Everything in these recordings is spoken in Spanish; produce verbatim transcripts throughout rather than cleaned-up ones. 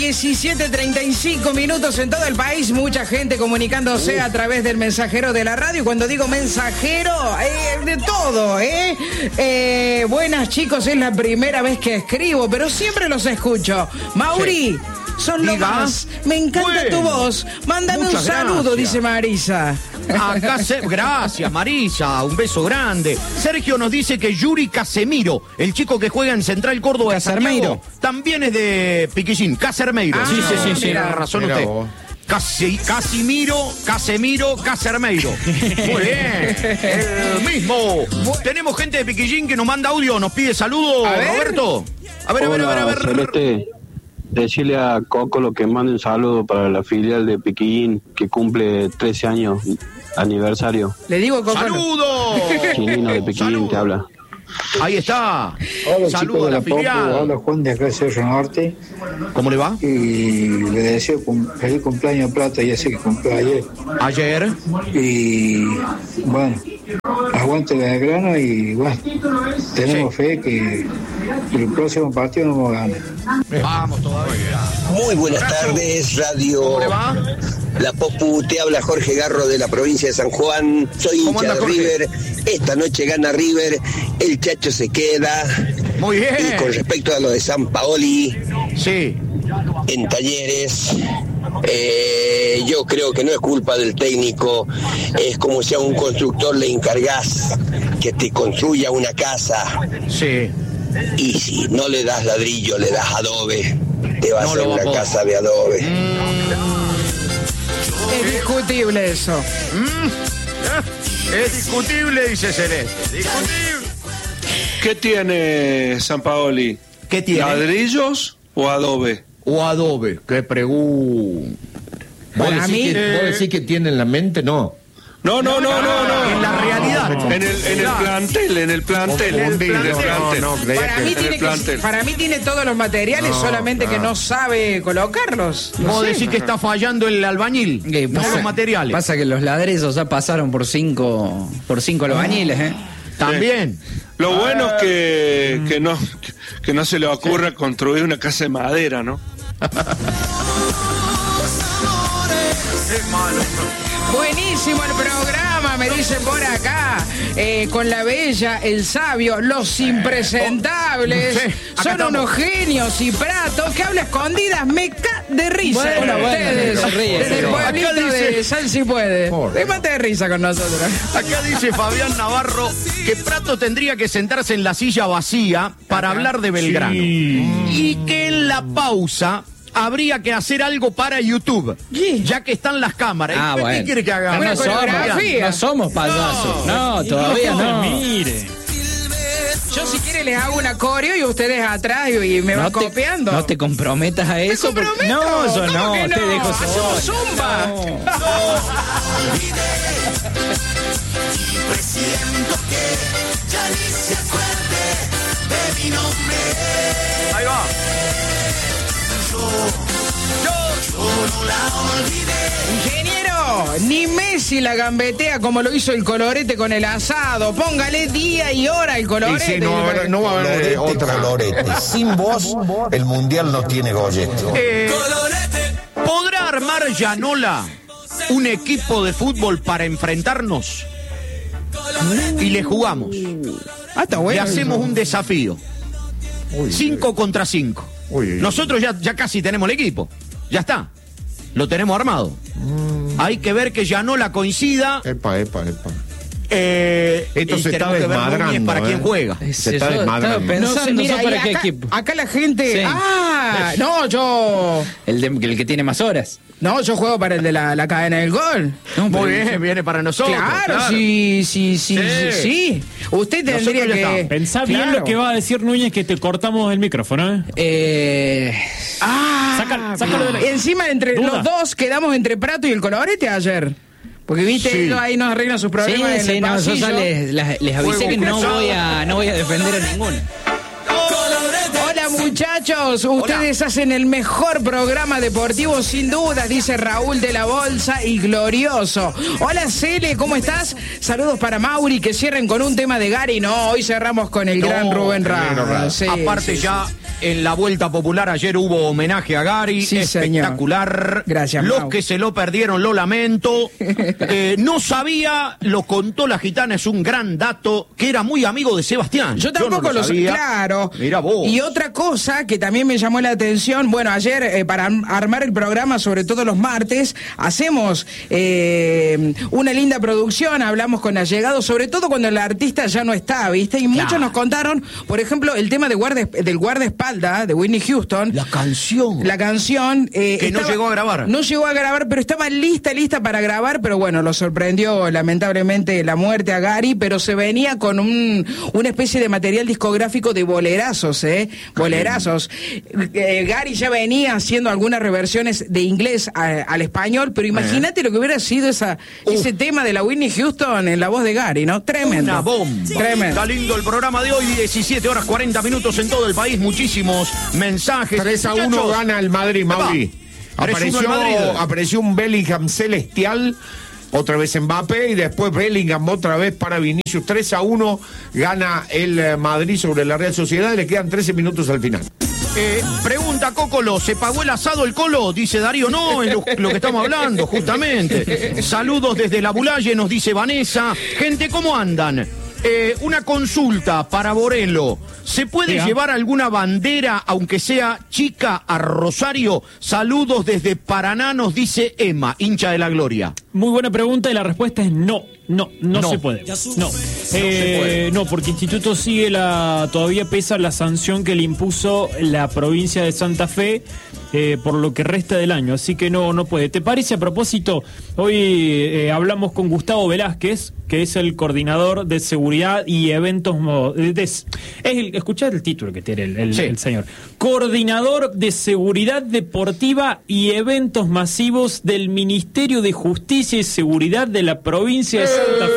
diecisiete treinta y cinco minutos en todo el país. Mucha gente comunicándose uh. a través del mensajero de la radio. Cuando digo mensajero, eh, de todo, ¿eh? ¿eh? Buenas, chicos, es la primera vez que escribo, pero siempre los escucho. Mauri, sí. Son lo más. Me encanta bueno, tu voz. Mándame un saludo, gracias. Dice Marisa. Acá se... Gracias, Marisa. Un beso grande. Sergio nos dice que Yuri Casemiro, el chico que juega en Central Córdoba de Santiago, también es de Piquillín. Casermeiro. Ah, sí, sí, sí, sí. Tiene razón usted. Vos. Casi, Casimiro, Casemiro, Casermeiro. Muy bien. El mismo. Tenemos gente de Piquillín que nos manda audio, nos pide saludos, Roberto. A ver, a ver, a ver, a ver. Celeste, decirle a Coco lo que mande un saludo para la filial de Piquillín que cumple trece años aniversario. Le digo Coco. ¡Saludos! Chinino de Piquillín te habla. Ahí está. Hola, saludos a la, la filial. Hola, Juan de acá Cerro Norte. ¿Cómo le va? Y le deseo cum- feliz cumpleaños Plata, ya sé que cumplió ayer. Ayer. Y bueno, aguante Belgrano y bueno, tenemos sí. fe que el próximo partido no vamos a ganar. Vamos todavía. Muy buenas tardes, Radio ¿Cómo le va? La Popu, te habla Jorge Garro de la provincia de San Juan. Soy hincha de River. Esta noche gana River. El Chacho se queda. Muy bien. Y con respecto a lo de San Paoli, sí. En Talleres, eh, yo creo que no es culpa del técnico. Es como si a un constructor le encargás que te construya una casa. Sí. Y si no le das ladrillo, le das adobe, te va no a hacer una casa de adobe. Mm. Es discutible eso. Mm. Es discutible, dice Celeste. Discutible. ¿Qué tiene San Paoli? ¿Qué tiene? ¿Ladrillos o adobe? O adobe, qué pregunta. ¿Vos decís mí, que, eh... ¿Vos decís que tiene en la mente? No. No, no, no, no, no. En la realidad. En el, en el plantel, en el plantel. En el plantel. No, no, para, mí tiene que, para mí tiene todos los materiales, no, solamente no. que no sabe colocarlos. No Vos sé. decís que está fallando el albañil. Okay, no pasa, los materiales. Pasa que los ladrillos ya pasaron por cinco, por cinco albañiles, ¿eh? También. Sí. Lo ah, bueno es que, que, no, que no se le ocurra sí. construir una casa de madera, ¿no? Qué malo. Buenísimo el programa, me dicen por acá, eh, con la bella, el sabio, los impresentables, oh, sí, son estamos. Unos genios y Prato que habla escondidas, me ca de risa bueno, con bueno, ustedes, bueno, ríe, desde el pueblito dice, de Sal si puede, te mate de risa con nosotros. Acá dice Fabián Navarro que Prato tendría que sentarse en la silla vacía para acá. Hablar de Belgrano sí. y que en la pausa habría que hacer algo para YouTube, ¿qué? Ya que están las cámaras. Ah, ¿Qué bueno. quiere que hagamos? No somos, no somos payasos. No, no todavía no. Mire. Yo si quiere les hago una coreo y ustedes atrás y me no van te, copiando. No te comprometas a eso. ¿Me porque... No, yo no, no, te dejo hacemos zumba. No. Ahí va. Ingeniero, ni Messi la gambetea como lo hizo el Colorete con el asado. Póngale día y hora al Colorete. Sí, sí, no, va a no va a haber eh, otra. Colorete. Sin vos, el mundial no tiene gollete. Eh, ¿Podrá armar Llanola un equipo de fútbol para enfrentarnos? Y le jugamos. Ah, está bueno. Le hacemos un desafío. Uy, cinco uy. contra cinco. Uy, uy, Nosotros ya, ya casi tenemos el equipo. Ya está. Lo tenemos armado. Mm. Hay que ver que Llanola coincida. Epa, epa, epa. Eh, Esto se está desmadrando. Para eh. quién juega. Se está desmadrando. No sé, mira, para qué acá, equipo. Acá la gente. Sí. Ah, no, yo. El, de, el que tiene más horas. No, yo juego para el de la, la cadena del gol. No, muy bien, yo... viene para nosotros. Claro, claro. Sí, sí, sí, sí, sí. Usted tendría que... Pensá claro. bien lo que va a decir Núñez, que te cortamos el micrófono, ¿eh? Eh... Ah, Saca, sácalo de la... Encima, entre Duda. los dos, quedamos entre Prato y el Colorete ayer. Porque, viste, sí. ellos ahí nos arreglan sus problemas sí, en sí, el no, pasillo. Yo ya les, les, les avisé Juego que no voy, a, no voy a defender a ninguno. Hola, muchachos. muchachos, ustedes Hola. hacen el mejor programa deportivo sin dudas, dice Raúl de la Bolsa y glorioso. Hola Cele, ¿cómo estás? Saludos para Mauri, que cierren con un tema de Gary. No, hoy cerramos con el no, gran Rubén Ramos. Sí, Aparte sí, ya... En la Vuelta Popular ayer hubo homenaje a Gary, sí, espectacular. Señor. Gracias, Los Mau. que se lo perdieron, lo lamento. eh, no sabía, lo contó la gitana, es un gran dato, que era muy amigo de Sebastián. Yo tampoco Yo no lo, lo sabía. Claro. Mira vos. Y otra cosa que también me llamó la atención, bueno, ayer eh, para armar el programa, sobre todo los martes, hacemos eh, una linda producción, hablamos con allegados, sobre todo cuando el artista ya no está, ¿viste? Y claro. muchos nos contaron, por ejemplo, el tema de guarda, del guardaespaldas de Whitney Houston. La canción. La canción. Eh, que estaba, no llegó a grabar. No llegó a grabar, pero estaba lista, lista para grabar, pero bueno, lo sorprendió lamentablemente la muerte a Gary, pero se venía con un, una especie de material discográfico de bolerazos, ¿eh? Bolerazos. Eh, Gary ya venía haciendo algunas reversiones de inglés a, al español, pero imagínate eh. lo que hubiera sido esa, ese tema de la Whitney Houston en la voz de Gary, ¿no? Tremendo. Una bomba. Tremendo. Está lindo el programa de hoy, diecisiete horas cuarenta minutos en todo el país, muchísimos mensajes. tres a uno gana el Madrid, Mauri. Apareció, el Madrid. apareció un Bellingham celestial, otra vez Mbappé, y después Bellingham otra vez para Vinicius. tres a uno gana el Madrid sobre la Real Sociedad, y le quedan trece minutos al final. Eh, pregunta Cocolo, ¿se pagó el asado el Colo? Dice Darío, no, es lo, lo que estamos hablando, justamente. Saludos desde la Bulaye, nos dice Vanessa. Gente, ¿cómo andan? Eh, una consulta para Borello. ¿Se puede Diga. llevar alguna bandera, aunque sea chica, a Rosario? Saludos desde Paraná, nos dice Emma, hincha de la Gloria. Muy buena pregunta y la respuesta es no. No, no, no. se puede. No. No, eh, puede. no, porque Instituto sigue la. Todavía pesa la sanción que le impuso la provincia de Santa Fe eh, por lo que resta del año. Así que no, no puede. ¿Te parece? A propósito, hoy eh, hablamos con Gustavo Velázquez, que es el coordinador de seguridad y eventos. De, de, es el, escuchad el título que tiene el, el, sí. el señor. Coordinador de seguridad deportiva y eventos masivos del Ministerio de Justicia y Seguridad de la provincia de Santa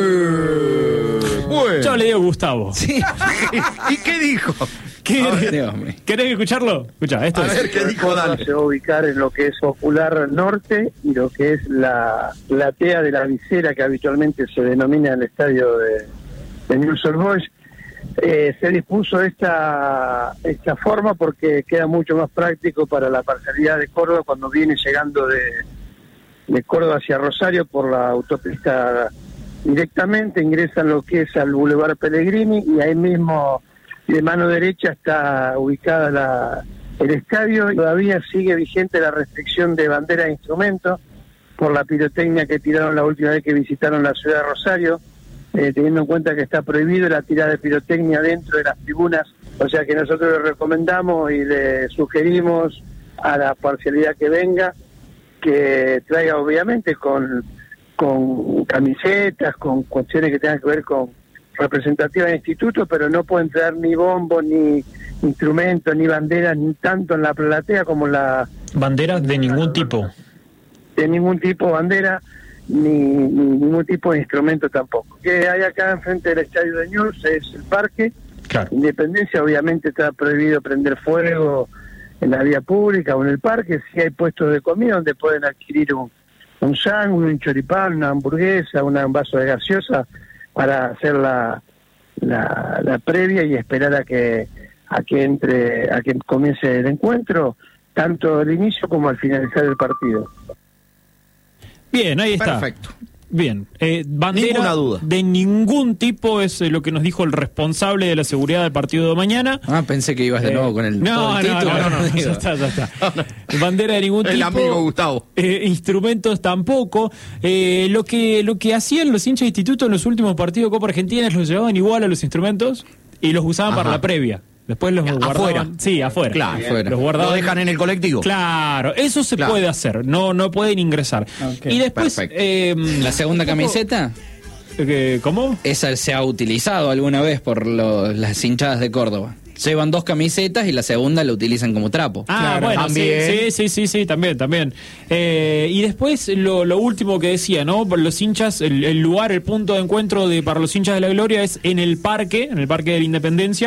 Fe. Bueno. Yo le digo Gustavo. Sí. ¿Y qué dijo? ¿Querés, ¿Querés escucharlo? Escucha, esto a es. ver qué dijo Dale. Se va a ubicar en lo que es Popular Norte y lo que es la platea de la visera, que habitualmente se denomina el estadio de, de Newell's Old Boys. Eh, se dispuso esta esta forma porque queda mucho más práctico para la parcialidad de Córdoba cuando viene llegando de, de Córdoba hacia Rosario por la autopista directamente, ingresan lo que es al Boulevard Pellegrini y ahí mismo de mano derecha está ubicada la, el estadio y todavía sigue vigente la restricción de bandera de instrumentos por la pirotecnia que tiraron la última vez que visitaron la ciudad de Rosario. Eh, teniendo en cuenta que está prohibido la tirada de pirotecnia dentro de las tribunas, o sea que nosotros le recomendamos y le sugerimos a la parcialidad que venga que traiga obviamente con, con camisetas, con cuestiones que tengan que ver con representativas del instituto, pero no pueden traer ni bombos, ni instrumentos, ni banderas, ni tanto en la platea como la... Banderas de ningún tipo. De ningún tipo bandera. Ni, ni ningún tipo de instrumento tampoco. Que hay acá enfrente del estadio de Newell's es el parque. Claro. Independencia, obviamente está prohibido prender fuego en la vía pública o en el parque. Sí hay puestos de comida donde pueden adquirir un, un sándwich, un choripán, una hamburguesa, una, un vaso de gaseosa para hacer la, la, la previa y esperar a que a que entre a que comience el encuentro, tanto al inicio como al finalizar el partido. Bien, ahí está. Perfecto. Bien, eh, bandera Ninguna duda. de ningún tipo es eh, lo que nos dijo el responsable de la seguridad del partido de mañana. Ah, pensé que ibas de nuevo eh, con el, no, el no, título. No, no, no, ya está, ya está. Bandera de ningún el tipo. El amigo Gustavo. Eh, instrumentos tampoco. Eh, lo que lo que hacían los hinchas de instituto en los últimos partidos de Copa Argentina es los llevaban igual a los instrumentos y los usaban Ajá. para la previa. Después los guardaban. Afuera. Sí, afuera. Claro, afuera. Los guardaban. Lo dejan en el colectivo. Claro, eso se claro. puede hacer. No no pueden ingresar. Okay. Y después. Eh, ¿La segunda camiseta? Eh, ¿Cómo? Esa se ha utilizado alguna vez por lo, las hinchadas de Córdoba. Llevan dos camisetas y la segunda la utilizan como trapo. Ah, claro, bueno, también. Sí, sí, sí, sí, también, también. Eh, y después lo, lo último que decía, ¿no? Los hinchas, el, el lugar, el punto de encuentro de para los hinchas de la Gloria es en el parque, en el Parque de la Independencia,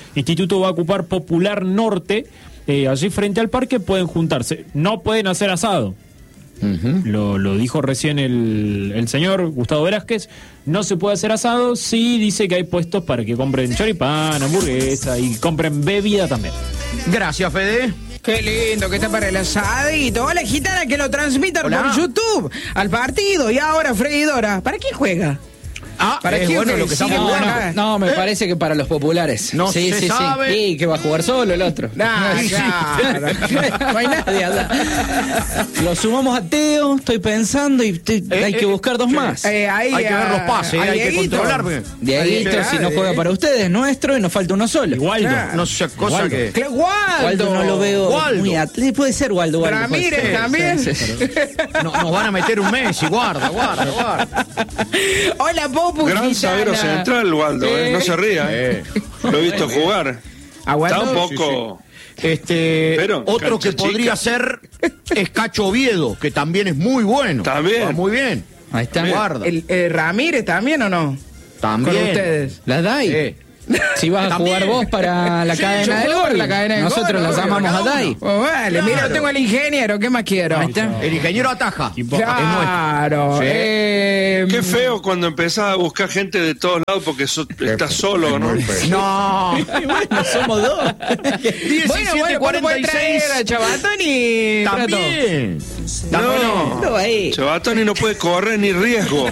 Instituto va a ocupar Popular Norte, eh, allí frente al parque pueden juntarse, no pueden hacer asado. Uh-huh. Lo, lo dijo recién el, el señor Gustavo Velázquez. No se puede hacer asado. Sí, dice que hay puestos para que compren choripán, hamburguesa y compren bebida también. Gracias, Fede. Qué lindo que está para el asadito. Hola, gitana, que lo transmitan Hola. por YouTube al partido. Y ahora, freidora. ¿Para quién juega? Ah, ¿para es qué bueno lo que estamos no, bueno. no, no, me ¿Eh? parece que para los populares. No sí, se sí, sabe. Sí, sí, que va a jugar solo el otro. Nah, no, claro. No hay nadie. Lo sumamos a Teo, estoy pensando, y te, eh, hay eh, que buscar dos más. Eh, ahí, hay que ver los pases, hay que controlar. Dieguito, si no juega para ustedes, es nuestro, y nos falta uno solo. Waldo. Claro. No sé, cosa Waldo. que... ¿Qué Waldo? Waldo no lo veo Waldo. muy at... Puede ser Waldo. Waldo Ramírez sí, también. Sí, sí. No, nos van a meter un Messi, guarda, guarda, guarda. Hola, Popu. Gran zaguero central, Waldo, eh. Eh, no se ría. Eh. Lo he visto jugar. Aguanta. Está un poco... Sí, sí. Este, Pero, otro que chica. podría ser es Cacho Oviedo, que también es muy bueno. También. Va muy bien. Ahí está. Guarda. El, el Ramírez también, ¿o no? También. Con ustedes. ¿La Dai? Sí. Si vas a También. jugar vos para la sí, cadena del gol, la cadena del nosotros gol, la llamamos a Dai. Oh, vale, claro. Mira, yo tengo al ingeniero, ¿qué más quiero? Ahí está. El ingeniero ataja. Claro. Sí. Eh, Qué feo cuando empezás a buscar gente de todos lados porque so, estás solo, ¿no? No. Bueno, somos dos. Bueno, bueno, cuarenta y seis. Chabatoni. También. No, no. ahí. Chabatoni no puede correr ni riesgo.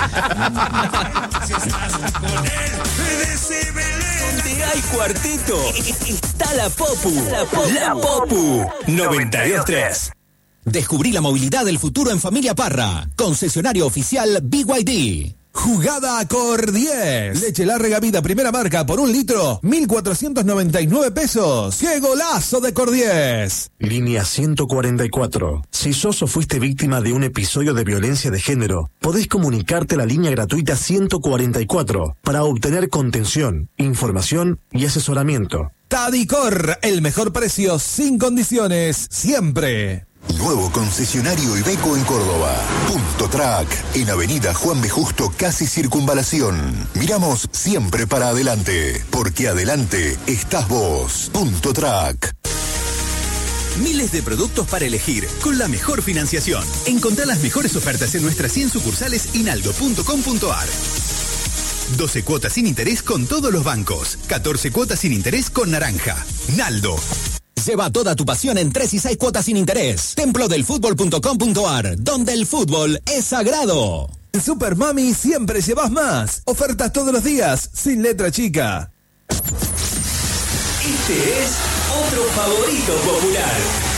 Donde hay cuarteto, está la Popu. La Popu, la Popu. noventa y dos tres. Descubrí la movilidad del futuro en Familia Parra. Concesionario oficial B Y D. Jugada Cor diez. Leche Larga Vida primera marca por un litro, mil cuatrocientos noventa y nueve pesos. ¡Qué golazo de Cor diez! Línea ciento cuarenta y cuatro. Si sos o fuiste víctima de un episodio de violencia de género, podés comunicarte a la línea gratuita ciento cuarenta y cuatro para obtener contención, información y asesoramiento. Tadicor, el mejor precio sin condiciones, siempre. Nuevo concesionario Iveco en Córdoba. Punto Track, en Avenida Juan B. Justo, casi Circunvalación. Miramos siempre para adelante, porque adelante estás vos. Punto Track. Miles de productos para elegir, con la mejor financiación. Encontrá las mejores ofertas en nuestras cien sucursales inaldo punto com punto ar. doce cuotas sin interés con todos los bancos. catorce cuotas sin interés con Naranja. Naldo. Lleva toda tu pasión en tres y seis cuotas sin interés. Templo del fútbol punto com punto ar, donde el fútbol es sagrado. En Super Mami siempre llevas más. Ofertas todos los días, sin letra chica. Este es otro favorito popular.